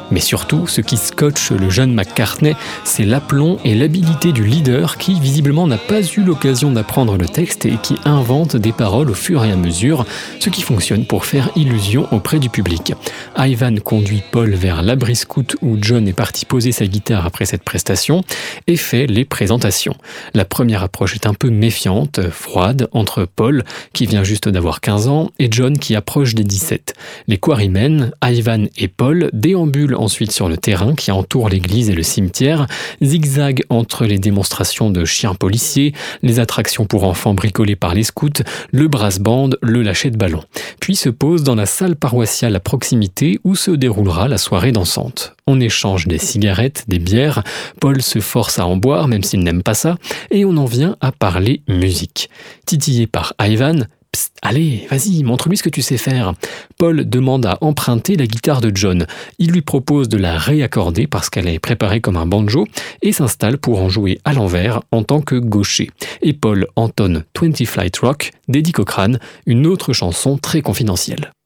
Mais surtout, ce qui scotche le jeune McCartney, c'est l'aplomb et l'habileté du leader qui, visiblement, n'a pas eu l'occasion d'apprendre le texte et qui invente des paroles au fur et à mesure, ce qui fonctionne pour faire illusion auprès du public. Ivan conduit Paul vers l'abri scout où John est parti poser sa guitare après cette prestation et fait les présentations. La première approche est un peu méfiante, froide, entre Paul, qui vient juste d'avoir 15 ans, et John qui approche des 17. Les Quarrymen, Ivan et Paul déambulent ensuite sur le terrain qui entoure l'église et le cimetière, zigzag entre les démonstrations de chiens policiers, les attractions pour enfants bricolées par les scouts, le brass band, le lâcher de ballon. Puis se pose dans la salle paroissiale à proximité où se déroulera la soirée dansante. On échange des cigarettes, des bières, Paul se force à en boire même s'il n'aime pas ça, et on en vient à parler musique. Titillé par Ivan, « Psst, allez, vas-y, montre-lui ce que tu sais faire ». Paul demande à emprunter la guitare de John. Il lui propose de la réaccorder parce qu'elle est préparée comme un banjo et s'installe pour en jouer à l'envers en tant que gaucher. Et Paul entonne 20 Flight Rock d'Eddie Cochran, une autre chanson très confidentielle.